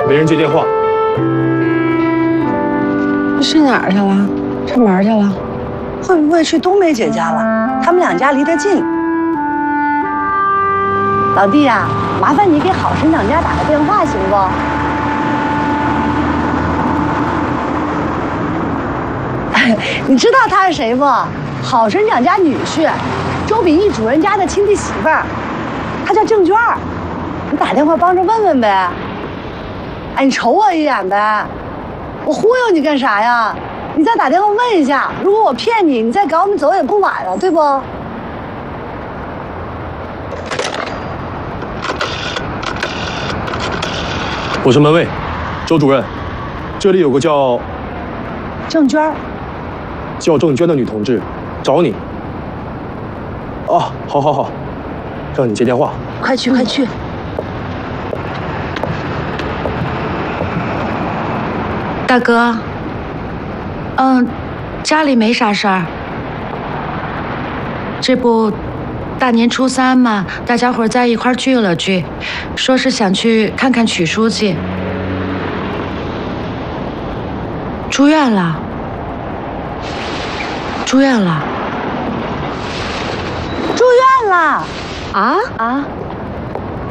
没人接电话。 去哪儿去了？串门去了？会不会去冬梅姐家了？他们两家离得近。老弟呀，麻烦你给郝省长家打个电话，行不？你知道他是谁不？郝省长家女婿，周秉义主任家的亲戚媳妇儿，他叫郑娟儿。你打电话帮着问问呗。哎，你瞅我一眼呗，我忽悠你干啥呀？你再打电话问一下，如果我骗你，你再赶我们走也不晚了，对不？ 我是门卫，周主任，这里有个叫郑娟， 叫郑娟的女同志，找你。哦，好，让你接电话。 快去，快去。 大哥，家里没啥事儿。这不，大年初3嘛，大家伙在一块聚了聚，说是想去看看曲书记。住院了。 啊！